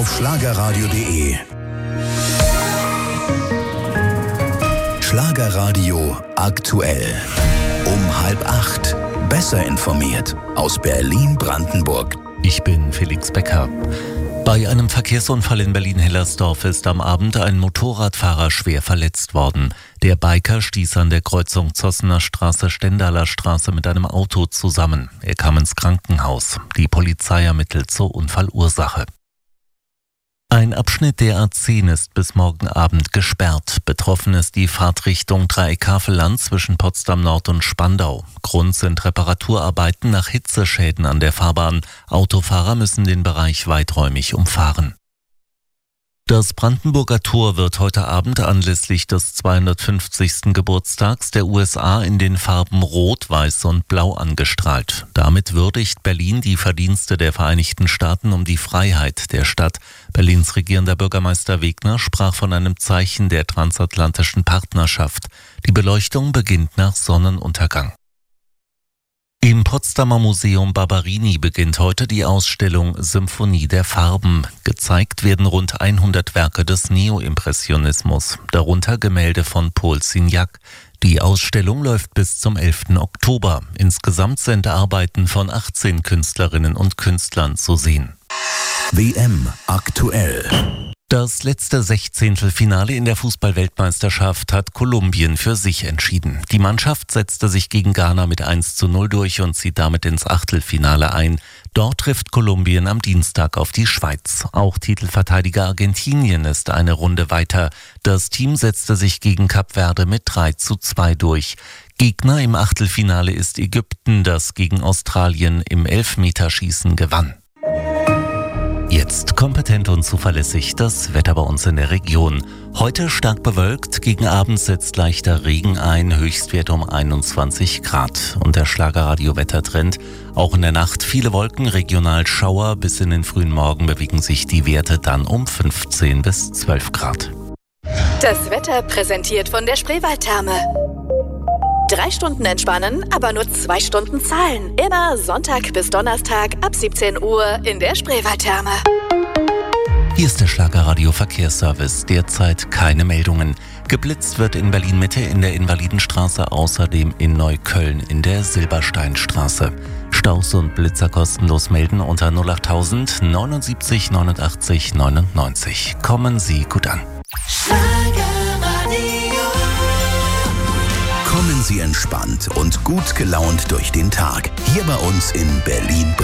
Auf schlagerradio.de. Schlagerradio aktuell. Um 7:30. Besser informiert aus Berlin-Brandenburg. Ich bin Felix Becker. Bei einem Verkehrsunfall in Berlin-Hellersdorf ist am Abend ein Motorradfahrer schwer verletzt worden. Der Biker stieß an der Kreuzung Zossener Straße-Stendaler Straße mit einem Auto zusammen. Er kam ins Krankenhaus. Die Polizei ermittelt zur Unfallursache. Ein Abschnitt der A10 ist bis morgen Abend gesperrt. Betroffen ist die Fahrtrichtung Dreieck-Havelland zwischen Potsdam Nord und Spandau. Grund sind Reparaturarbeiten nach Hitzeschäden an der Fahrbahn. Autofahrer müssen den Bereich weiträumig umfahren. Das Brandenburger Tor wird heute Abend anlässlich des 250. Geburtstags der USA in den Farben Rot, Weiß und Blau angestrahlt. Damit würdigt Berlin die Verdienste der Vereinigten Staaten um die Freiheit der Stadt. Berlins regierender Bürgermeister Wegner sprach von einem Zeichen der transatlantischen Partnerschaft. Die Beleuchtung beginnt nach Sonnenuntergang. Im Potsdamer Museum Barberini beginnt heute die Ausstellung Symphonie der Farben. Gezeigt werden rund 100 Werke des Neoimpressionismus, darunter Gemälde von Paul Signac. Die Ausstellung läuft bis zum 11. Oktober. Insgesamt sind Arbeiten von 18 Künstlerinnen und Künstlern zu sehen. WM aktuell. Das letzte Sechzehntelfinale in der Fußball-Weltmeisterschaft hat Kolumbien für sich entschieden. Die Mannschaft setzte sich gegen Ghana mit 1:0 durch und zieht damit ins Achtelfinale ein. Dort trifft Kolumbien am Dienstag auf die Schweiz. Auch Titelverteidiger Argentinien ist eine Runde weiter. Das Team setzte sich gegen Kap Verde mit 3:2 durch. Gegner im Achtelfinale ist Ägypten, das gegen Australien im Elfmeterschießen gewann. Jetzt kompetent und zuverlässig das Wetter bei uns in der Region. Heute stark bewölkt, gegen Abend setzt leichter Regen ein, Höchstwert um 21 Grad. Und der Schlagerradio-Wettertrend, auch in der Nacht viele Wolken, regional Schauer, bis in den frühen Morgen bewegen sich die Werte dann um 15 bis 12 Grad. Das Wetter präsentiert von der Spreewaldtherme. 3 Stunden entspannen, aber nur 2 Stunden zahlen. Immer Sonntag bis Donnerstag ab 17 Uhr in der Spreewaldtherme. Hier ist der Schlagerradio Verkehrsservice. Derzeit keine Meldungen. Geblitzt wird in Berlin-Mitte in der Invalidenstraße, außerdem in Neukölln in der Silbersteinstraße. Staus und Blitzer kostenlos melden unter 08000 79 89 99. Kommen Sie gut an. Kommen Sie entspannt und gut gelaunt durch den Tag. Hier bei uns in Berlin.